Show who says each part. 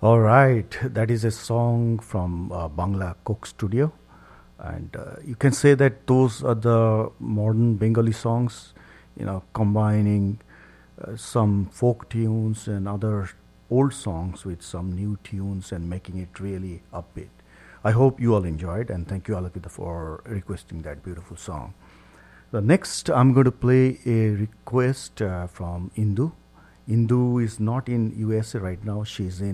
Speaker 1: All right, that is a song from Bangla Coke Studio, and you can say that those are the modern Bengali songs, combining some folk tunes and other old songs with some new tunes and making it really upbeat. I hope you all enjoyed, and thank you, Alakita, for requesting that beautiful song. The next, I'm going to play a request from Indu. Indu is not in USA right now; she's in